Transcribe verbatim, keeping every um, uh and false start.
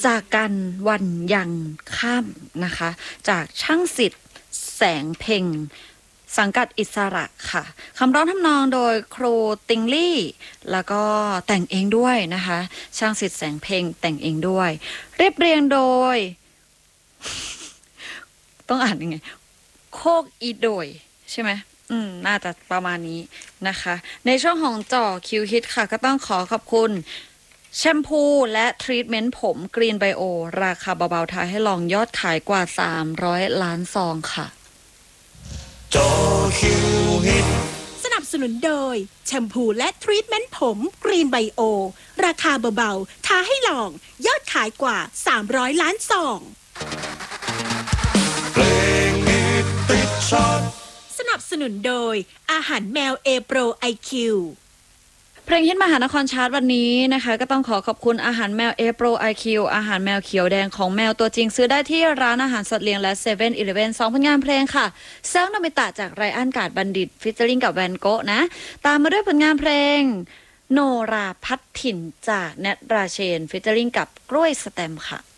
จากกันวันยังค่ำนะคะจากช่างสิทธิ์แสงเพ็งสังกัดอิสระค่ะคำร้องทำนองโดยครูติงลี่แล้วก็แต่งเองด้วยนะคะช่างสิทธิ์แสงเพ็งแต่งเองด้วยเรียบเรียงโดย ต้องอ่านยังไงโคกอีโดยใช่ไหมอืมน่าจะประมาณนี้นะคะในช่วงของจ่อคิวฮิตค่ะก็ต้องขอขอบคุณแชมพูและทรีทเมนต์ผมกรีนไบโอราคาเบาๆทายให้ลองยอดขายกว่าสามร้อยล้านซองค่ะจ่อคิวฮิตสนับสนุนโดยแชมพูและทรีทเมนต์ผมกรีนไบโอราคาเบาๆทาให้ลองยอดขายกว่าสามร้อยล้านซองเพลงฮิตติดชาร์ตสนับสนุนโดยอาหารแมวเอโปรไอคิวเพลงฮิตมหานครชาร์ตวันนี้นะคะก็ต้องขอขอบคุณอาหารแมวเอโปรไอคิวอาหารแมวเขียวแดงของแมวตัวจริงซื้อได้ที่ร้านอาหารสัตว์เลี้ยงและเซเว่นอีเลฟเว่นสองผลงานเพลงค่ะเซลโนมิตะจากไรอันกาดบัณฑิตฟิชเจอริงกับแวนโกะนะตามมาด้วยผลงานเพลงโนราพัดถิ่นจากแนทราเชนฟิชเจอริงกับกล้วยสแตมค่ะ